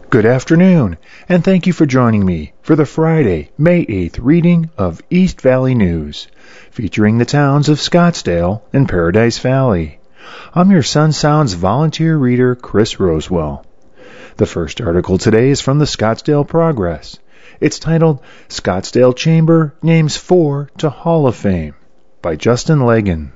Good afternoon, and thank you for joining me for the Friday, May 8th reading of East Valley News, featuring the towns of Scottsdale and Paradise Valley. I'm your Sun Sounds volunteer reader, Chris Rosewell. The first article today is from the Scottsdale Progress. It's titled, Scottsdale Chamber Names 4 to Hall of Fame, by Justin Legan.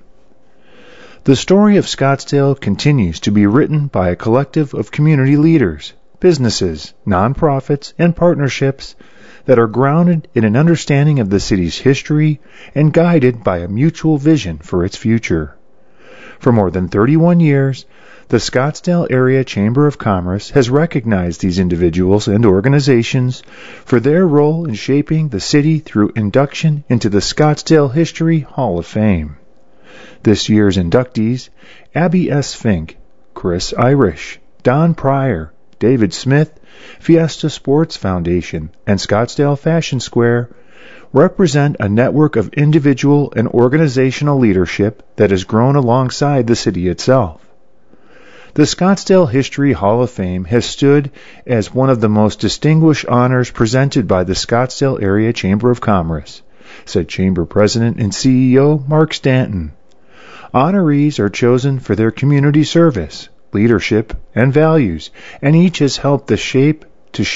The story of Scottsdale continues to be written by a collective of community leaders, businesses, nonprofits, and partnerships that are grounded in an understanding of the city's history and guided by a mutual vision for its future. For more than 31 years, the Scottsdale Area Chamber of Commerce has recognized these individuals and organizations for their role in shaping the city through induction into the Scottsdale History Hall of Fame. This year's inductees, Abby S. Fink, Chris Irish, Don Pryor, David Smith, Fiesta Sports Foundation, and Scottsdale Fashion Square represent a network of individual and organizational leadership that has grown alongside the city itself. The Scottsdale History Hall of Fame has stood as one of the most distinguished honors presented by the Scottsdale Area Chamber of Commerce, said Chamber President and CEO Mark Stanton. Honorees are chosen for their community service, leadership, and values, and each has helped to shape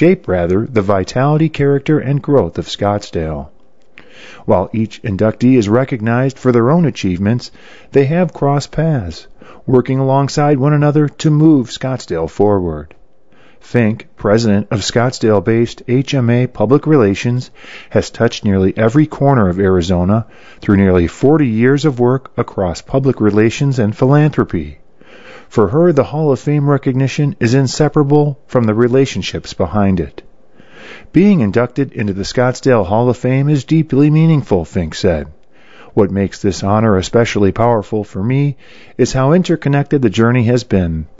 the vitality, character, and growth of Scottsdale. While each inductee is recognized for their own achievements, they have crossed paths, working alongside one another to move Scottsdale forward. Fink, president of Scottsdale-based HMA Public Relations, has touched nearly every corner of Arizona through nearly 40 years of work across public relations and philanthropy. For her, the Hall of Fame recognition is inseparable from the relationships behind it. Being inducted into the Scottsdale Hall of Fame is deeply meaningful, Fink said. What makes this honor especially powerful for me is how interconnected the journey has been.